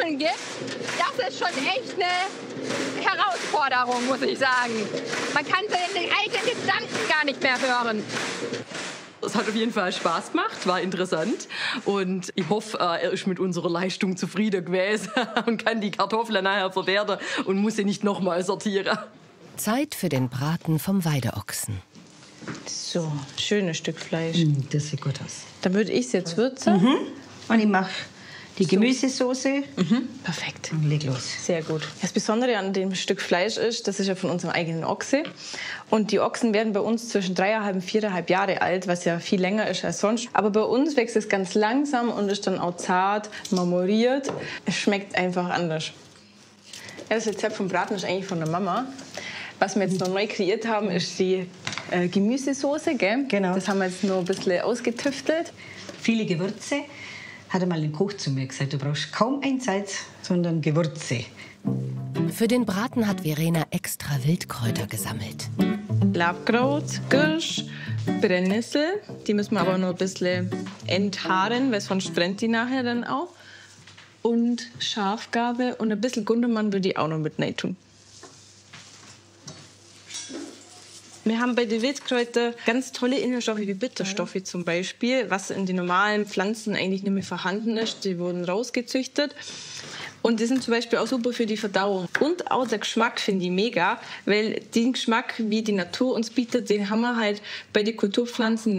Kartoffeln gibt, das ist schon echt eine Herausforderung, muss ich sagen. Man kann seine eigenen Gedanken gar nicht mehr hören. Es hat auf jeden Fall Spaß gemacht, war interessant und ich hoffe, er ist mit unserer Leistung zufrieden gewesen und kann die Kartoffeln nachher verwerten und muss sie nicht nochmal sortieren. Zeit für den Braten vom Weideochsen. So, schönes Stück Fleisch. Das sieht gut aus. Dann würde ich es jetzt würzen. Und ich mache die Gemüsesoße. Perfekt. Und leg los. Sehr gut. Das Besondere an dem Stück Fleisch ist, das ist ja von unserem eigenen Ochse. Und die Ochsen werden bei uns zwischen 3,5 und 4,5 Jahre alt, was ja viel länger ist als sonst. Aber bei uns wächst es ganz langsam und ist dann auch zart, marmoriert. Es schmeckt einfach anders. Ja, das Rezept vom Braten ist eigentlich von der Mama. Was wir jetzt noch neu kreiert haben, ist die Gemüsesoße. Gell? Genau. Das haben wir jetzt noch ein bisschen ausgetüftelt. Viele Gewürze. Hat einmal ein Koch zu mir gesagt, du brauchst kaum ein Salz, sondern Gewürze. Für den Braten hat Verena extra Wildkräuter gesammelt. Labkraut, Kirsch, Brennnessel. Die müssen wir aber noch ein bisschen enthaaren, weil sonst brennt die nachher dann auch. Und Schafgarbe und ein bisschen Gundermann würde ich auch noch mit rein tun. Wir haben bei den Wildkräutern ganz tolle Inhaltsstoffe wie Bitterstoffe zum Beispiel, was in den normalen Pflanzen eigentlich nicht mehr vorhanden ist. Die wurden rausgezüchtet. Und die sind zum Beispiel auch super für die Verdauung. Und auch der Geschmack finde ich mega, weil den Geschmack, wie die Natur uns bietet, den haben wir halt bei den Kulturpflanzen